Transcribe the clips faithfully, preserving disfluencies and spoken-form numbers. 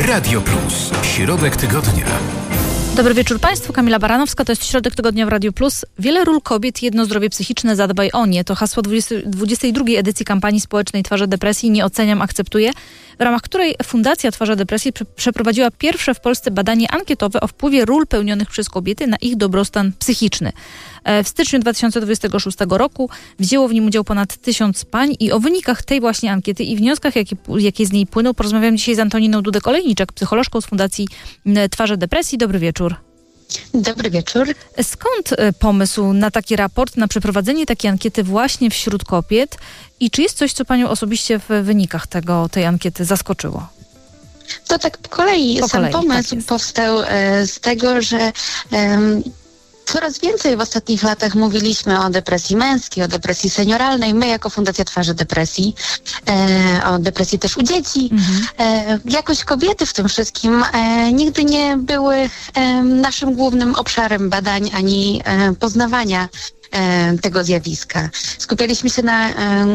Radio Plus. Środek tygodnia. Dobry wieczór Państwu, Kamila Baranowska, to jest Środek Tygodnia w Radiu Plus. Wiele ról kobiet, jedno zdrowie psychiczne, zadbaj o nie. To hasło dwudziestej drugiej edycji kampanii społecznej Twarze depresji Nie oceniam, akceptuję, w ramach której Fundacja Twarze depresji prze- przeprowadziła pierwsze w Polsce badanie ankietowe o wpływie ról pełnionych przez kobiety na ich dobrostan psychiczny. W styczniu dwa tysiące dwudziestego szóstego roku wzięło w nim udział ponad tysiąc pań i o wynikach tej właśnie ankiety i wnioskach, jakie, jakie z niej płyną, porozmawiam dzisiaj z Antoniną Dudek-Olejniczak, psycholożką z Fundacji Twarze depresji. Dobry wieczór. Dobry wieczór. Skąd pomysł na taki raport, na przeprowadzenie takiej ankiety właśnie wśród kobiet i czy jest coś, co Panią osobiście w wynikach tego, tej ankiety zaskoczyło? To tak po kolei. Po Sam kolei, pomysł tak powstał e, z tego, że e, coraz więcej w ostatnich latach mówiliśmy o depresji męskiej, o depresji senioralnej. My jako Fundacja Twarzy Depresji, e, o depresji też u dzieci. Mhm. E, jakoś kobiety w tym wszystkim e, nigdy nie były e, naszym głównym obszarem badań ani e, poznawania tego zjawiska. Skupialiśmy się na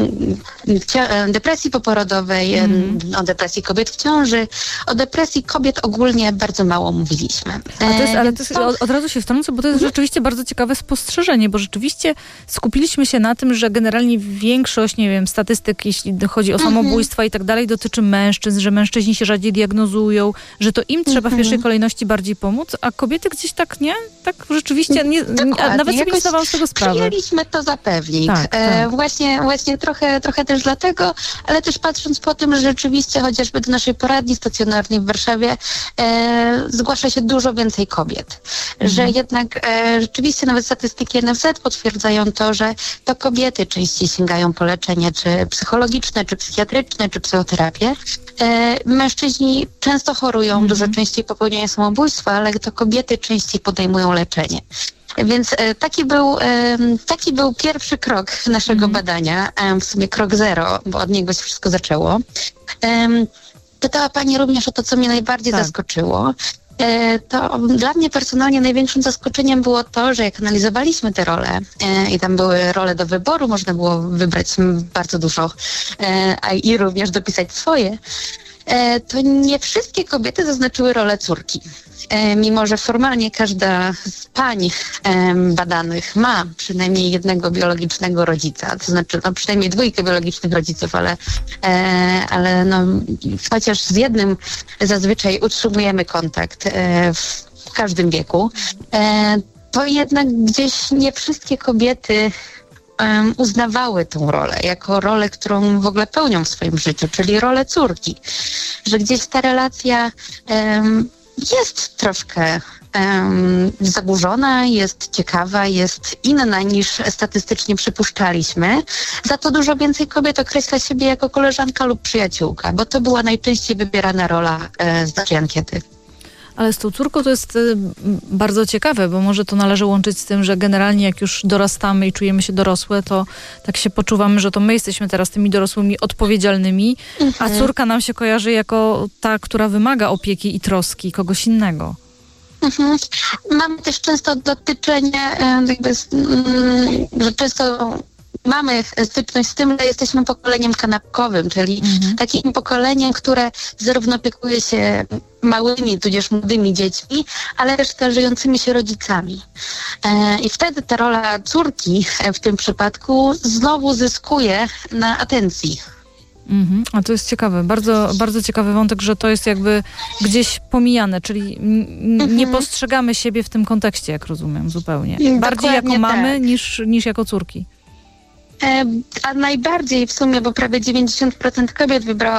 e, depresji poporodowej, mm. o depresji kobiet w ciąży, o depresji kobiet ogólnie bardzo mało mówiliśmy. A to jest, ale to jest, od, od razu się wtrącę, bo to jest rzeczywiście bardzo ciekawe spostrzeżenie, bo rzeczywiście skupiliśmy się na tym, że generalnie większość, nie wiem, statystyk, jeśli chodzi o samobójstwa mm-hmm. i tak dalej, dotyczy mężczyzn, że mężczyźni się rzadziej diagnozują, że to im trzeba mm-hmm. w pierwszej kolejności bardziej pomóc, a kobiety gdzieś tak nie? Tak rzeczywiście, nie, nie, a nawet sobie nie zdawałam z tego sprawy. Przyjęliśmy to za pewnik. Tak, tak. E, właśnie właśnie trochę, trochę też dlatego, ale też patrząc po tym, że rzeczywiście chociażby do naszej poradni stacjonarnej w Warszawie e, zgłasza się dużo więcej kobiet. Mhm. Że jednak e, rzeczywiście nawet statystyki N F Z potwierdzają to, że to kobiety częściej sięgają po leczenie, czy psychologiczne, czy psychiatryczne, czy psychoterapię. E, mężczyźni często chorują, mhm. dużo częściej popełniają samobójstwa, ale to kobiety częściej podejmują leczenie. Więc e, taki był e, taki był pierwszy krok naszego mm. badania, e, w sumie krok zero, bo od niego się wszystko zaczęło. E, pytała Pani również o to, co mnie najbardziej tak. zaskoczyło. E, to dla mnie personalnie największym zaskoczeniem było to, że jak analizowaliśmy te role e, i tam były role do wyboru, można było wybrać bardzo dużo e, a i również dopisać swoje, e, to nie wszystkie kobiety zaznaczyły rolę córki. E, mimo że formalnie każda z pań e, badanych ma przynajmniej jednego biologicznego rodzica, to znaczy no, przynajmniej dwójkę biologicznych rodziców, ale, e, ale no, chociaż z jednym zazwyczaj utrzymujemy kontakt e, w, w każdym wieku, e, to jednak gdzieś nie wszystkie kobiety Um, uznawały tą rolę jako rolę, którą w ogóle pełnią w swoim życiu, czyli rolę córki. Że gdzieś ta relacja um, jest troszkę um, zaburzona, jest ciekawa, jest inna niż statystycznie przypuszczaliśmy. Za to dużo więcej kobiet określa siebie jako koleżanka lub przyjaciółka, bo to była najczęściej wybierana rola e, z naszej ankiety. Ale z tą córką to jest y, bardzo ciekawe, bo może to należy łączyć z tym, że generalnie jak już dorastamy i czujemy się dorosłe, to tak się poczuwamy, że to my jesteśmy teraz tymi dorosłymi odpowiedzialnymi, mhm. a córka nam się kojarzy jako ta, która wymaga opieki i troski kogoś innego. Mhm. Mamy też często dotyczenie, jakby, że często mamy styczność z tym, że jesteśmy pokoleniem kanapkowym, czyli mhm. takim pokoleniem, które zarówno opiekuje się małymi, tudzież młodymi dziećmi, ale też starzejącymi się rodzicami. E, I wtedy ta rola córki w tym przypadku znowu zyskuje na atencji. Mhm. A to jest ciekawe, bardzo, bardzo ciekawy wątek, że to jest jakby gdzieś pomijane, czyli n- mhm. nie postrzegamy siebie w tym kontekście, jak rozumiem, zupełnie. Bardziej Dokładnie jako mamy tak. niż, niż jako córki. A najbardziej w sumie, bo prawie dziewięćdziesiąt procent kobiet wybrało